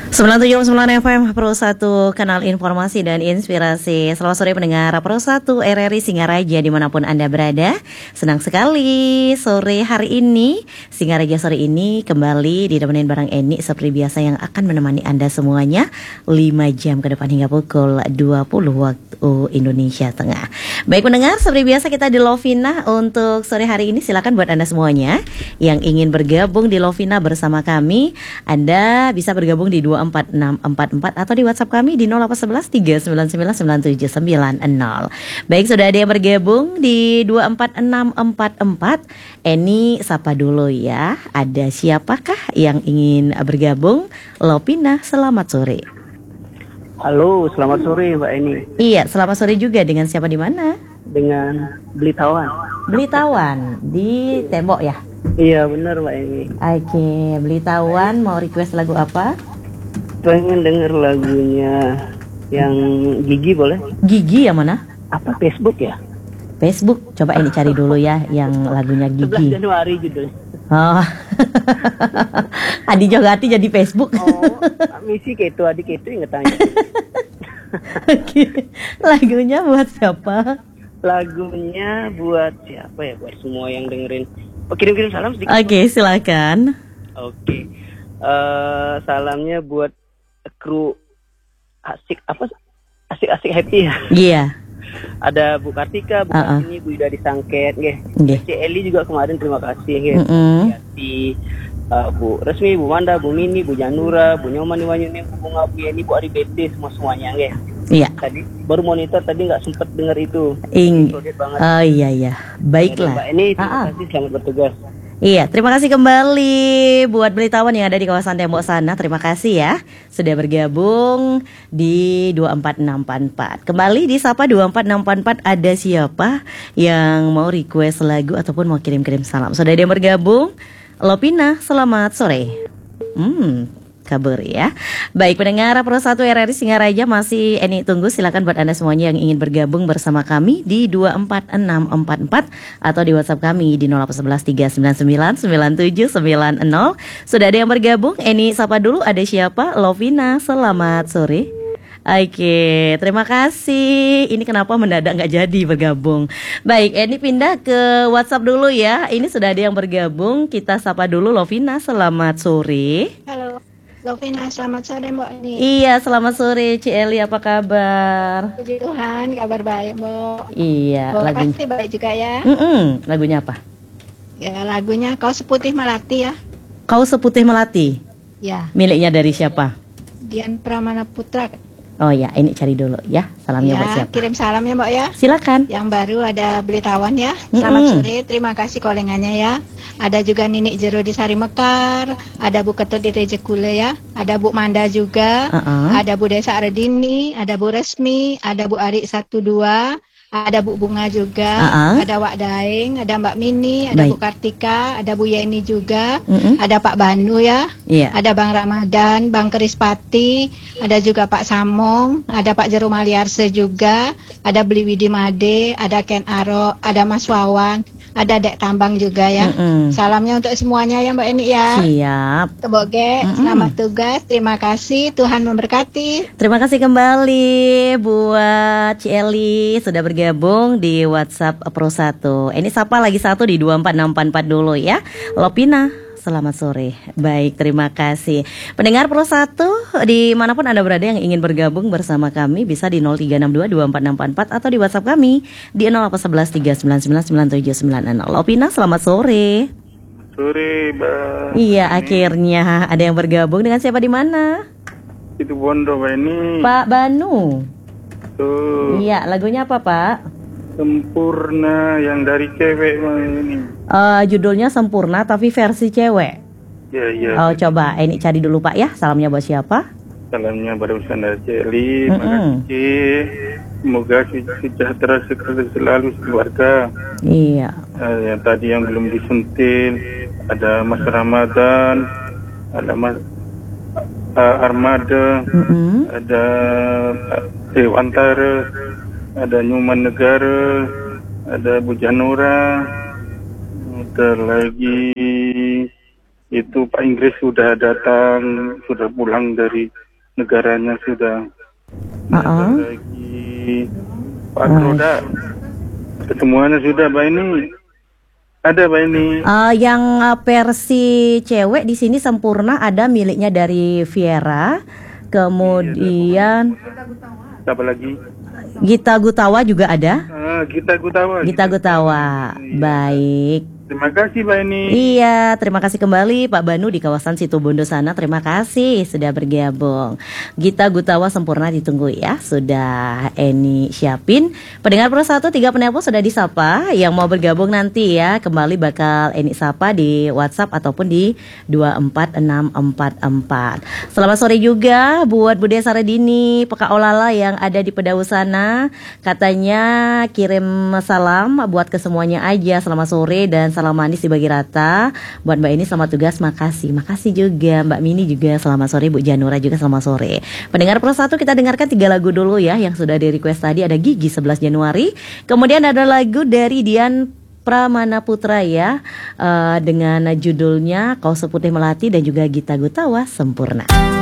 97,9 FM Pro 1, kanal informasi dan inspirasi. Selamat sore pendengar Pro 1 RRI Singaraja dimanapun Anda berada. Senang sekali sore hari ini, Singaraja sore ini kembali ditemenin bareng Eni seperti biasa yang akan menemani Anda semuanya 5 jam ke depan hingga pukul 20 waktu Indonesia Tengah. Baik pendengar, seperti biasa kita di Lovina untuk sore hari ini. Silakan buat Anda semuanya yang ingin bergabung di Lovina bersama kami, Anda bisa bergabung di 24644 atau di WhatsApp kami di 0811 3999790. Baik, sudah ada yang bergabung di 24644. Eni sapa dulu ya. Ada siapakah yang ingin bergabung? Lovina, selamat sore. Halo, selamat sore Mbak Eni. Iya, selamat sore juga. Dengan siapa di mana? Dengan Blitawan. Blitawan di Tembok ya? Iya benar Mbak Eni. Oke, Blitawan mau request lagu apa? Pengen denger lagunya yang Gigi boleh? Gigi yang mana? Apa Facebook ya? Facebook, coba ini cari dulu ya yang lagunya 11 Gigi. Januari judulnya. Oh, Adi Jogati jadi Facebook. Oh, misi gitu, adik itu inget tanya. Oke, lagunya buat siapa? Lagunya buat siapa ya? Buat semua yang dengerin. Oh, kirim-kirim salam sedikit. Oke, silakan. Oke. Salamnya buat kru asik asik happy ya. Iya. Ada Bu Kartika, Bu Kartini, Bu Ida Disangket, Nggih. Si Eli juga kemarin terima kasih nggih. Bu Resmi, Bu Manda, Bu Mini, Bu Janura, Bu Nyoman Iwanyuni, Bu Bunga, Bu Yeni, Bu Ari Beti, semuanya nggih. Iya. Tadi baru monitor tadi nggak sempat dengar itu. Oh iya. Baiklah. Mbak ini terima kasih, selamat bertugas. Iya, terima kasih kembali buat Blitawan yang ada di kawasan Tembok sana. Terima kasih ya sudah bergabung di 24644. Kembali di Sapa 24644, ada siapa yang mau request lagu ataupun mau kirim-kirim salam? Sudah ada yang bergabung? Lovina, selamat sore. Kabur ya. Baik pendengar Pro 1 RRI Singaraja, masih Eni tunggu. Silakan buat Anda semuanya yang ingin bergabung bersama kami di 24644 atau di WhatsApp kami di 0811 3999790. Sudah ada yang bergabung? Eni sapa dulu, ada siapa? Lovina, selamat sore. Oke, terima kasih. Ini kenapa mendadak nggak jadi bergabung? Baik, Eni pindah ke WhatsApp dulu ya. Ini sudah ada yang bergabung. Kita sapa dulu Lovina, selamat sore. Halo Lovina, selamat sore Mbak Eni. Iya, selamat sore Ci Eli, apa kabar? Puji Tuhan, kabar baik Mbak. Iya, lagunya pasti baik juga ya. Lagunya apa? Ya, lagunya Kau Seputih Melati ya. Kau Seputih Melati? Ya. Miliknya dari siapa? Dian Pramana Putra. Oh ya, ini cari dulu ya. Salamnya buat siapa? Kirim salam ya Mbak ya. Silakan. Yang baru ada Blitawan ya. Selamat sore, terima kasih kolengannya ya. Ada juga Ninik Jero di Sari Mekar, ada Bu Ketut di Rejekule ya, ada Bu Manda juga, ada Bu Desa Ardini, ada Bu Resmi, ada Bu Ari 12, ada Bu Bunga juga, ada Wak Daeng, ada Mbak Mini, ada Bu Kartika, ada Bu Yeni juga, ada Pak Banu ya, ada Bang Ramadan, Bang Krispati, ada juga Pak Samong, ada Pak Jero Maliarse juga, ada Beli Widi Made, ada Ken Aro, ada Mas Wawan, ada Dek Tambang juga ya. Salamnya untuk semuanya ya Mbak Eni ya. Siap. Teboge, selamat tugas, terima kasih, Tuhan memberkati. Terima kasih kembali buat Ci Eli sudah bergabung di WhatsApp Pro 1. Ini sapa lagi satu di 24644 dulu ya. Lovina, selamat sore. Baik, terima kasih. Pendengar Pro 1 dimanapun Anda berada yang ingin bergabung bersama kami bisa di 0362244644 atau di WhatsApp kami di 0811 3999790. Lovina, selamat sore. Sore, Mbak. Iya, akhirnya ada yang bergabung. Dengan siapa di mana? Itu Bondo, Mbak ini. Pak Banu. Tuh. Iya, lagunya apa, Pak? Sempurna yang dari cewek Mbak ini. Judulnya Sempurna tapi versi cewek. Iya. Oh, coba ini cari dulu Pak ya. Salamnya buat siapa? Salamnya barusan dari Celi. Makasih. Semoga sejahtera selalu keluarga. Iya. Yang tadi yang belum disentil ada Mas Ramadan, ada Mas Armada, ada Dewantara, ada Nyuman Negara, ada Bu Janura, ada lagi itu Pak Inggris sudah datang, sudah pulang dari negaranya sudah. Ada lagi Pak Roda, kesemuanya sudah Pak ini. Ada Pak ini. Yang versi cewek di sini sempurna ada miliknya dari Viera, kemudian Siapa lagi? Gita Gutawa juga ada. Gita Gutawa. Gita Gutawa, baik. Terima kasih Pak ini. Iya, terima kasih kembali Pak Banu di kawasan Situbondo sana. Terima kasih sudah bergabung. Gita Gutawa sempurna ditunggu ya. Sudah Eni siapin. Pendengar Pro 1 3 penelpon sudah disapa. Yang mau bergabung nanti ya kembali bakal Eni sapa di WhatsApp ataupun di 24644. Selamat sore juga buat Bude Saradini, Peka Olala yang ada di Pedau sana. Katanya kirim salam buat kesemuanya aja. Selamat sore dan salam manis dibagi rata. Buat Mbak ini selamat tugas, makasih. Makasih juga Mbak Mini juga selamat sore, Bu Janura juga selamat sore. Pendengar Pro 1 kita dengarkan 3 lagu dulu ya yang sudah di request tadi. Ada Gigi 11 Januari. Kemudian ada lagu dari Dian Pramana Putra ya, dengan judulnya Kau Seputih Melati dan juga Gita Gutawa Sempurna.